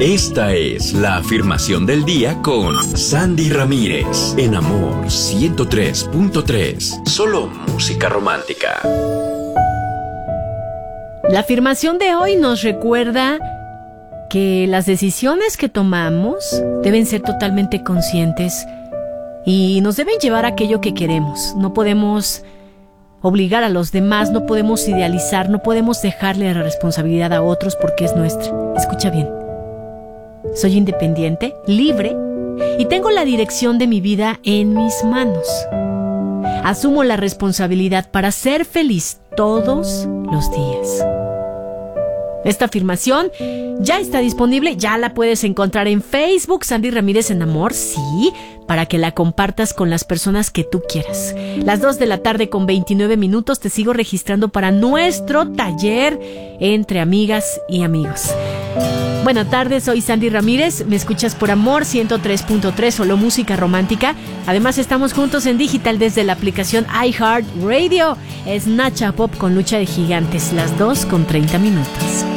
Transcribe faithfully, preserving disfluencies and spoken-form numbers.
Esta es la afirmación del día con Sandy Ramírez en Amor ciento tres punto tres. Solo música romántica. La afirmación de hoy nos recuerda que las decisiones que tomamos deben ser totalmente conscientes y nos deben llevar a aquello que queremos. No podemos obligar a los demás, no podemos idealizar, no podemos dejarle la responsabilidad a otros porque es nuestra. Escucha bien. Soy independiente, libre y tengo la dirección de mi vida en mis manos. Asumo la responsabilidad para ser feliz todos los días. Esta afirmación ya está disponible, ya la puedes encontrar en Facebook, Sandy Ramírez en Amor, sí, para que la compartas con las personas que tú quieras. Las dos de la tarde con veintinueve minutos te sigo registrando para nuestro taller entre amigas y amigos. Buenas tardes, soy Sandy Ramírez, me escuchas por Amor ciento tres punto tres, solo música romántica. Además estamos juntos en digital desde la aplicación iHeartRadio. Es Nacha Pop con Lucha de Gigantes, las dos con treinta minutos.